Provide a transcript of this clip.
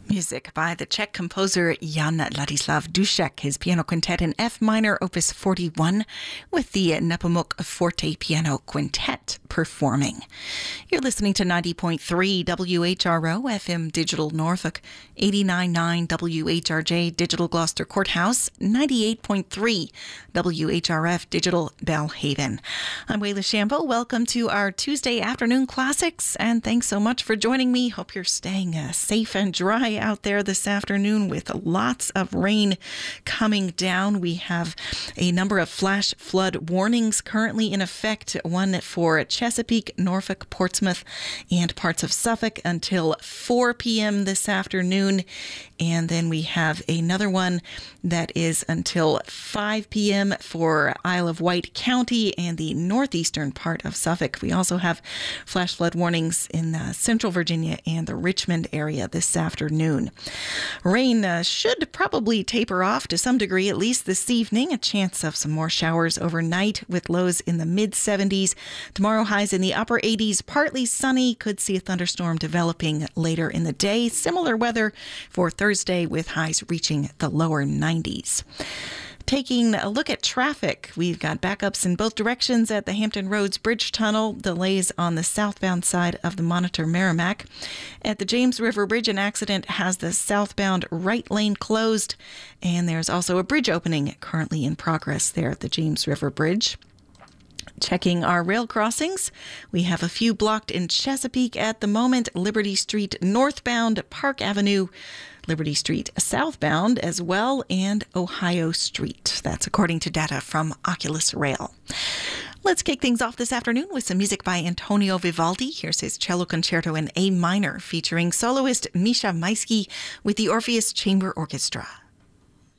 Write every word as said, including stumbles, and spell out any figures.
Music by the Czech composer Jan Ladislav Dušek, his piano quintet in F minor, opus forty-one, with the Nepomuk Forte Piano Quintet performing. You're listening to ninety point three W H R O F M Digital Norfolk, eighty-nine point nine W H R J Digital Gloucester Courthouse, ninety-eight point three W H R F Digital Belhaven. I'm Wayla Shambo. Welcome to our Tuesday afternoon classics, and thanks so much for joining me. Hope you're staying uh, safe and dry out there this afternoon with lots of rain coming down. We have a number of flash flood warnings currently in effect, one for Chesapeake, Norfolk, Portsmouth, and parts of Suffolk until four p.m. this afternoon. And then we have another one that is until five p.m. for Isle of Wight County and the northeastern part of Suffolk. We also have flash flood warnings in uh, central Virginia and the Richmond area this afternoon. Rain uh, should probably taper off to some degree, at least this evening. A chance of some more showers overnight with lows in the mid seventies. Tomorrow, highs in the upper eighties, partly sunny. Could see a thunderstorm developing later in the day. Similar weather for Thursday with highs reaching the lower nineties. Taking a look at traffic, we've got backups in both directions at the Hampton Roads Bridge Tunnel, delays on the southbound side of the Monitor Merrimack. At the James River Bridge, an accident has the southbound right lane closed, and there's also a bridge opening currently in progress there at the James River Bridge. Checking our rail crossings, we have a few blocked in Chesapeake at the moment. Liberty Street northbound, Park Avenue, Liberty Street southbound as well, and Ohio Street. That's according to data from Oculus Rail. Let's kick things off this afternoon with some music by Antonio Vivaldi. Here's his cello concerto in A minor featuring soloist Misha Maisky with the Orpheus Chamber Orchestra.